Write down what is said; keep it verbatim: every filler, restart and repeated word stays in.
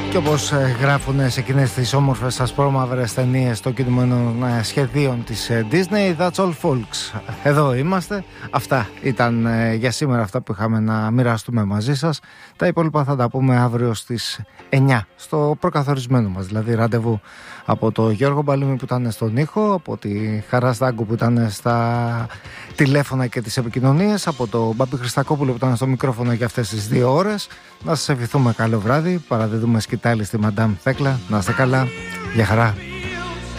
Και όπως γράφουν σε εκείνες τις όμορφες ασπρόμαυρες ταινίες των κινουμένων σχεδίων της Disney, that's all folks. Εδώ είμαστε. Αυτά ήταν για σήμερα αυτά που είχαμε να μοιραστούμε μαζί σας. Τα υπόλοιπα θα τα πούμε αύριο στις εννιά στο προκαθορισμένο μας, δηλαδή ραντεβού από το Γιώργο Μπαλούμη που ήταν στον ήχο, από τη Χαρά Στάγκου που ήταν στα τηλέφωνα και τις επικοινωνίες, από το Μπάμπη Χριστακόπουλο που ήταν στο μικρόφωνο για αυτές τις δύο ώρες. Να σας ευχηθούμε καλό βράδυ. Παραδίδουμε σκητάλη στη Μαντάμ Θέκλα. Να είστε καλά. Γεια χαρά.